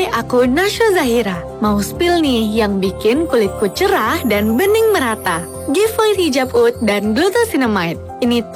aku Nasya Zahira. Mau spill nih yang bikin kulitku cerah dan bening merata. Giveaway hijab oud dan glucosinamide. Ini